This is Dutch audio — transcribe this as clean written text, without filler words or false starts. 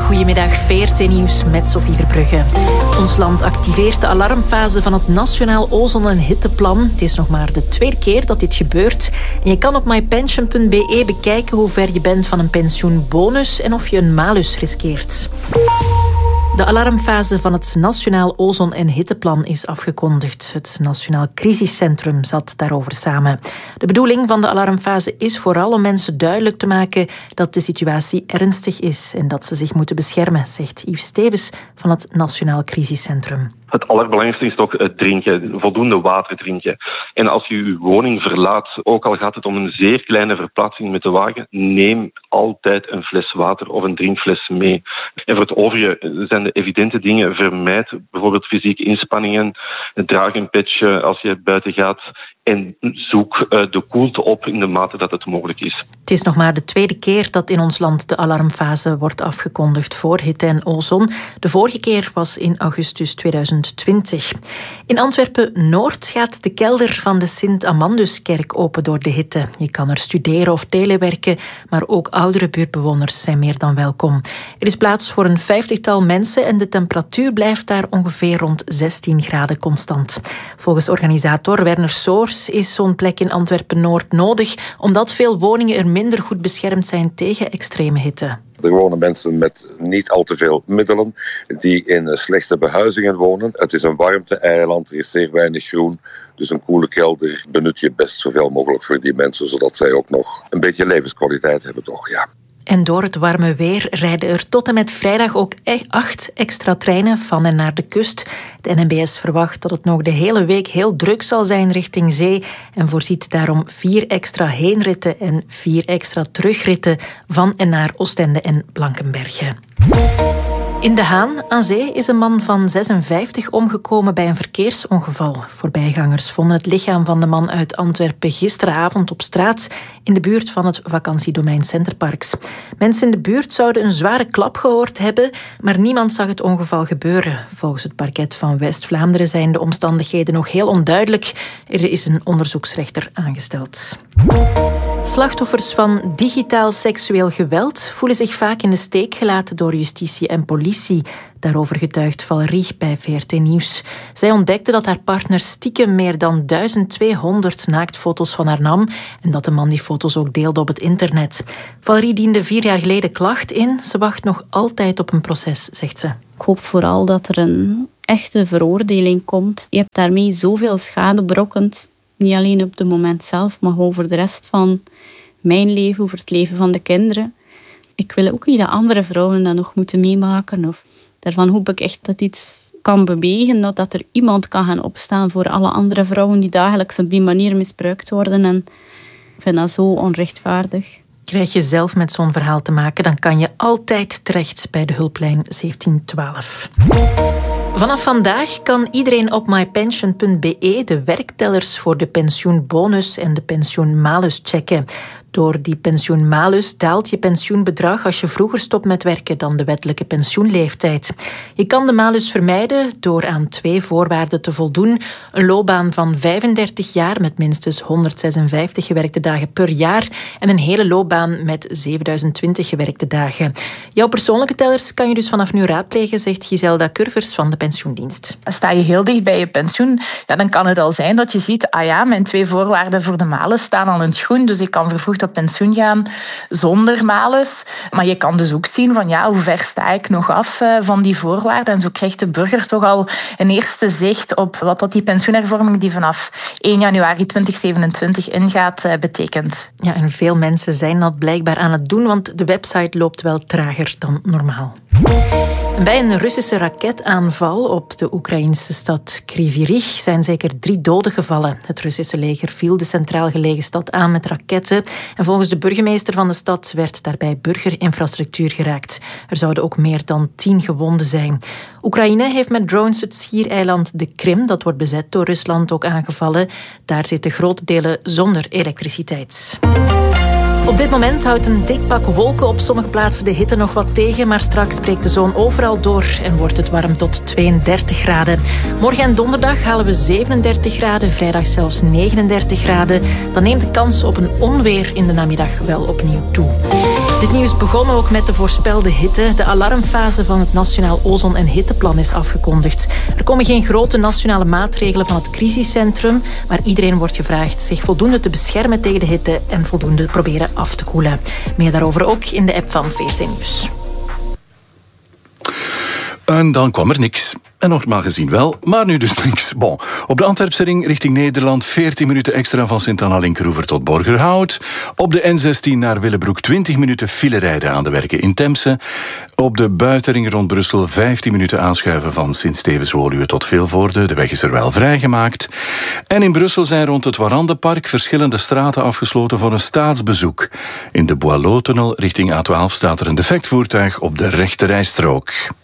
goedemiddag. VRT Nieuws met Sophie Verbrugge. Ons land activeert de alarmfase van het Nationaal Ozon- en Hitteplan. Het is nog maar de tweede keer dat dit gebeurt. En je kan op mypension.be bekijken hoe ver je bent van een pensioenbonus en of je een malus riskeert. De alarmfase van het Nationaal Ozon- en Hitteplan is afgekondigd. Het Nationaal Crisiscentrum zat daarover samen. De bedoeling van de alarmfase is vooral om mensen duidelijk te maken dat de situatie ernstig is en dat ze zich moeten beschermen, zegt Yves Stevens van het Nationaal Crisiscentrum. Het allerbelangrijkste is toch het drinken, voldoende water drinken. En als je je woning verlaat, ook al gaat het om een zeer kleine verplaatsing met de wagen, neem altijd een fles water of een drinkfles mee. En voor het overige zijn de evidente dingen: vermijd bijvoorbeeld fysieke inspanningen, draag een petje als je buiten gaat en zoek de koelte op in de mate dat het mogelijk is. Het is nog maar de tweede keer dat in ons land de alarmfase wordt afgekondigd voor hitte en ozon. De vorige keer was in augustus 2020. In Antwerpen-Noord gaat de kelder van de Sint-Amanduskerk open door de hitte. Je kan er studeren of telewerken, maar ook oudere buurtbewoners zijn meer dan welkom. Er is plaats voor een 50-tal mensen en de temperatuur blijft daar ongeveer rond 16 graden constant. Volgens organisator Werner Soors is zo'n plek in Antwerpen-Noord nodig, omdat veel woningen er minder goed beschermd zijn tegen extreme hitte. Er wonen mensen met niet al te veel middelen, die in slechte behuizingen wonen. Het is een warmte-eiland, er is zeer weinig groen. Dus een koele kelder benut je best zoveel mogelijk voor die mensen, zodat zij ook nog een beetje levenskwaliteit hebben, toch? Ja. En door het warme weer rijden er tot en met vrijdag ook 8 extra treinen van en naar de kust. De NMBS verwacht dat het nog de hele week heel druk zal zijn richting zee en voorziet daarom 4 extra heenritten en 4 extra terugritten van en naar Oostende en Blankenberge. In De Haan aan zee is een man van 56 omgekomen bij een verkeersongeval. Voorbijgangers vonden het lichaam van de man uit Antwerpen gisteravond op straat in de buurt van het vakantiedomein Centerparks. Mensen in de buurt zouden een zware klap gehoord hebben, maar niemand zag het ongeval gebeuren. Volgens het parket van West-Vlaanderen zijn de omstandigheden nog heel onduidelijk. Er is een onderzoeksrechter aangesteld. Slachtoffers van digitaal seksueel geweld voelen zich vaak in de steek gelaten door justitie en politie. Daarover getuigt Valerie bij VRT Nieuws. Zij ontdekte dat haar partner stiekem meer dan 1200 naaktfoto's van haar nam en dat de man die foto's ook deelde op het internet. Valerie diende 4 jaar geleden klacht in. Ze wacht nog altijd op een proces, zegt ze. Ik hoop vooral dat er een echte veroordeling komt. Je hebt daarmee zoveel schade berokkend. Niet alleen op het moment zelf, maar over de rest van mijn leven, over het leven van de kinderen. Ik wil ook niet dat andere vrouwen dat nog moeten meemaken. Of daarvan hoop ik echt dat iets kan bewegen, dat er iemand kan gaan opstaan voor alle andere vrouwen die dagelijks op die manier misbruikt worden. En ik vind dat zo onrechtvaardig. Krijg je zelf met zo'n verhaal te maken, dan kan je altijd terecht bij de hulplijn 1712. Vanaf vandaag kan iedereen op mypension.be de werktellers voor de pensioenbonus en de pensioenmalus checken. Door die pensioenmalus daalt je pensioenbedrag als je vroeger stopt met werken dan de wettelijke pensioenleeftijd. Je kan de malus vermijden door aan 2 voorwaarden te voldoen. Een loopbaan van 35 jaar met minstens 156 gewerkte dagen per jaar en een hele loopbaan met 7020 gewerkte dagen. Jouw persoonlijke tellers kan je dus vanaf nu raadplegen, zegt Giselda Curvers van de pensioendienst. Sta je heel dicht bij je pensioen, dan kan het al zijn dat je ziet, mijn 2 voorwaarden voor de malus staan al in het groen, dus ik kan vervroegd op pensioen gaan zonder malus. Maar je kan dus ook zien van hoe ver sta ik nog af van die voorwaarden. En zo krijgt de burger toch al een eerste zicht op wat dat die pensioenhervorming die vanaf 1 januari 2027 ingaat betekent. Ja, en veel mensen zijn dat blijkbaar aan het doen, want de website loopt wel trager dan normaal. Bij een Russische raketaanval op de Oekraïnse stad Kryvyi Rih zijn zeker 3 doden gevallen. Het Russische leger viel de centraal gelegen stad aan met raketten. En volgens de burgemeester van de stad werd daarbij burgerinfrastructuur geraakt. Er zouden ook meer dan 10 gewonden zijn. Oekraïne heeft met drones het schiereiland de Krim, dat wordt bezet door Rusland, ook aangevallen. Daar zitten grote delen zonder elektriciteit. Op dit moment houdt een dik pak wolken op sommige plaatsen de hitte nog wat tegen, maar straks breekt de zon overal door en wordt het warm tot 32 graden. Morgen en donderdag halen we 37 graden, vrijdag zelfs 39 graden. Dan neemt de kans op een onweer in de namiddag wel opnieuw toe. Dit nieuws begon ook met de voorspelde hitte. De alarmfase van het Nationaal Ozon- en Hitteplan is afgekondigd. Er komen geen grote nationale maatregelen van het crisiscentrum, maar iedereen wordt gevraagd zich voldoende te beschermen tegen de hitte en voldoende proberen af te koelen. Meer daarover ook in de app van VRT Nieuws. En dan kwam er niks. En normaal gezien wel, maar nu dus niks. Bon, op de Antwerpse ring richting Nederland 14 minuten extra van Sint-Anna-Linkeroever tot Borgerhout. Op de N16 naar Willebroek 20 minuten file rijden aan de werken in Temse. Op de buitenring rond Brussel 15 minuten aanschuiven van Sint-Stevens-Woluwe tot Vilvoorde. De weg is er wel vrijgemaakt. En in Brussel zijn rond het Warandenpark verschillende straten afgesloten voor een staatsbezoek. In de Boileau-tunnel richting A12 staat er een defect voertuig op de rechterrijstrook.